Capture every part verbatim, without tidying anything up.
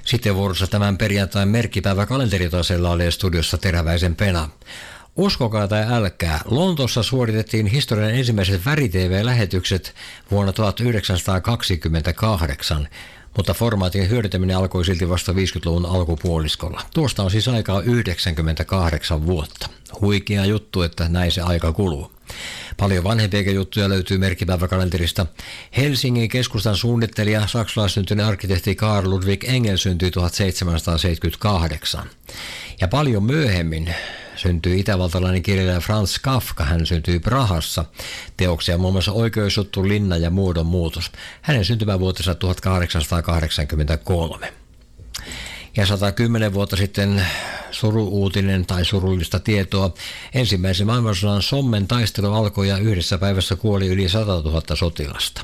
Sitten vuorossa tämän perjantain merkkipäivä kalenteritasella oli studiossa Teräväisen Pena. Uskokaa tai älkää, Lontoossa suoritettiin historian ensimmäiset väri-T V-lähetykset vuonna tuhatyhdeksänsataakaksikymmentäkahdeksan, mutta formaatin hyödyntäminen alkoi silti vasta viisikymmentäluvun alkupuoliskolla. Tuosta on siis aikaa yhdeksänkymmentäkahdeksan vuotta. Huikea juttu, että näin se aika kuluu. Paljon vanhempiakin juttuja löytyy merkkipäiväkalenterista. Helsingin keskustan suunnittelija, saksalaissyntyinen arkkitehti Carl Ludwig Engel syntyi tuhatseitsemänsataaseitsemänkymmentäkahdeksan. Ja paljon myöhemmin syntyi itävaltalainen kirjailija Franz Kafka. Hän syntyi Prahassa. Teoksia muun muassa Oikeusjuttu, Linna ja Muodonmuutos. Hänen syntymävuotensa tuhatkahdeksansataakahdeksankymmentäkolme. Ja sata kymmenen vuotta sitten suru-uutinen tai surullista tietoa. Ensimmäisen maailmansodan Sommen taistelu alkoi ja yhdessä päivässä kuoli yli sata tuhatta sotilasta.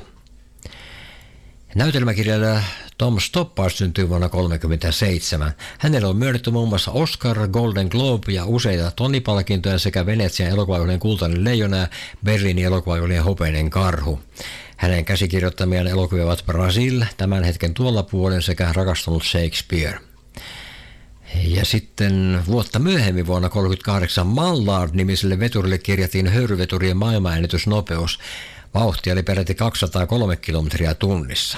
Näytelmäkirjailija Tom Stoppard syntyi vuonna tuhatyhdeksänsataakolmekymmentäseitsemän. Hänelle on myönnetty muun muassa Oscar, Golden Globe ja useita Tony-palkintoja sekä Venetsian elokuvajuhlien kultainen leijona ja Berliinin elokuvajuhlien hopeinen karhu. Hänen käsikirjoittamiaan elokuvia ovat Brasil, Tämän hetken tuolla puolen sekä Rakastunut Shakespeare. Ja sitten vuotta myöhemmin vuonna tuhatyhdeksänsataakolmekymmentäkahdeksan Mallard-nimiselle veturille kirjattiin höyryveturien maailmanennätysnopeus. Vauhti oli peräti kaksisataakolme kilometriä tunnissa.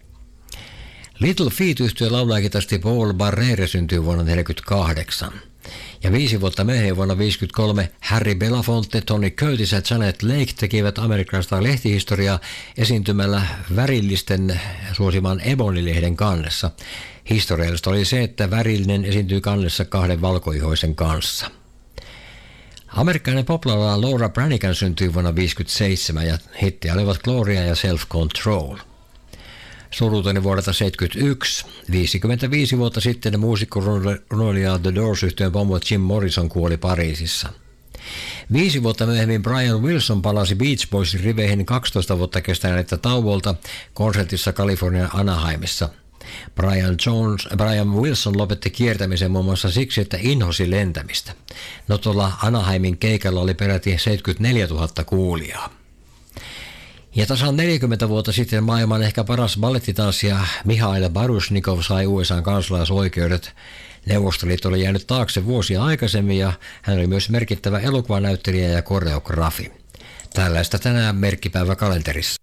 Little Feat-yhtyeen laulajakitaristi Paul Barrere syntyi vuonna tuhatyhdeksänsataaneljäkymmentäkahdeksan. Ja viisi vuotta myöhemmin vuonna tuhatyhdeksänsataaviisikymmentäkolme Harry Belafonte, Tony Curtis ja Janet Leigh tekivät amerikkalaista lehtihistoriaa esiintymällä värillisten suosimaan Ebony-lehden kannessa. Historiallista oli se, että värillinen esiintyi kannessa kahden valkoihoisen kanssa. Amerikkalainen poplaulaja Laura Branigan syntyi vuonna tuhatyhdeksänsataaviisikymmentäseitsemän ja hittiä olivat Gloria ja Self Control. Suruuteni vuodelta tuhatyhdeksänsataaseitsemänkymmentäyksi. viisikymmentäviisi vuotta sitten muusikkorunoilija The Doors-yhtyeen pomo Jim Morrison kuoli Pariisissa. Viisi vuotta myöhemmin Brian Wilson palasi Beach Boysin riveihin kaksitoista vuotta kestäneeltä tauolta konsertissa Kalifornian Anaheimissa. Brian, Jones, Brian Wilson lopetti kiertämisen muun muassa siksi, että inhosi lentämistä. No tuolla Anaheimin keikalla oli peräti seitsemänkymmentäneljätuhatta kuulijaa. Ja tasan neljäkymmentä vuotta sitten maailman ehkä paras ballettitanssija Mihail Baryshnikov sai U S A:n kansalaisoikeudet. Neuvostoliitto oli jäänyt taakse vuosia aikaisemmin ja hän oli myös merkittävä elokuvanäyttelijä ja koreografi. Tällaista tänään merkkipäivä kalenterissa.